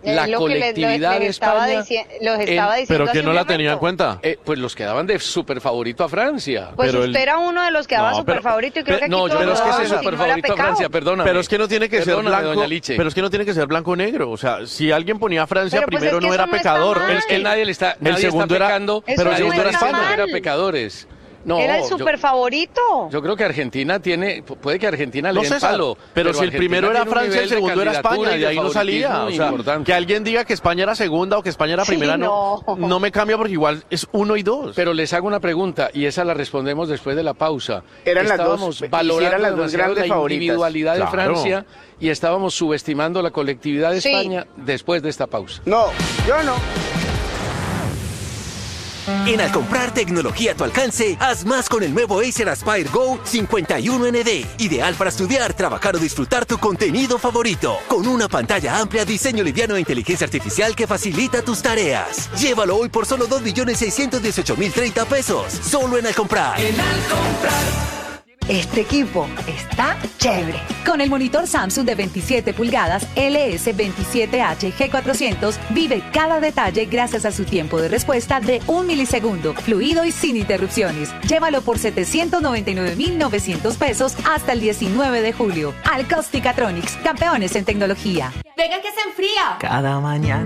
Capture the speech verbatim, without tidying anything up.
la lo colectividad que les, de les estaba España. dici- los estaba en- diciendo ¿Pero hace quién no un la tenía en momento. cuenta? eh, pues los que daban de super favorito a Francia. Pues Pero usted el- era uno de los que daba No, super pero- favorito y creo pero- que aquí No, yo todos no pero es lo que no, sea daban, ese si super no era favorito a pecado. Francia, perdóname. Pero es que no tiene que ser Perdóname, blanco, doña Liche. pero es que no tiene que ser blanco o negro. O sea, si alguien ponía a Francia Pero, pues, primero es que no era eso no está pecador. mal. El, Es que nadie le está, el nadie segundo está era- pecando, Eso pero el nadie segundo está era diciendo España. que era pecadores. No, Era el yo- super favorito. Yo creo que Argentina tiene, puede que Argentina le No, den César, palo. pero, si el Argentina primero era tiene un Francia, el nivel de segundo era candidatura España, y de ahí no salía. O favoritismo sea, importante. que alguien diga que España era segunda o que España era Sí, primera, no, no. no me cambia porque igual es uno y dos. Pero les hago una pregunta y esa la respondemos después de la pausa. Eran las dos, estábamos y si valorando eran las dos demasiado grandes la favoritas. individualidad de Claro. Francia y estábamos subestimando la colectividad de Sí. España después de esta pausa. No, yo no. En al comprar tecnología a tu alcance, haz más con el nuevo Acer Aspire Go cincuenta y uno N D. Ideal para estudiar, trabajar o disfrutar tu contenido favorito. Con una pantalla amplia, diseño liviano e inteligencia artificial que facilita tus tareas. Llévalo hoy por solo dos millones seiscientos dieciocho mil treinta pesos. Solo en al comprar. Este equipo está chévere. Con el monitor Samsung de veintisiete pulgadas L S veintisiete H G cuatrocientos, vive cada detalle gracias a su tiempo de respuesta de un milisegundo, fluido y sin interrupciones. Llévalo por setecientos noventa y nueve mil novecientos pesos hasta el diecinueve de julio. Alcos Ticatronics, campeones en tecnología. Venga que se enfría. Cada mañana.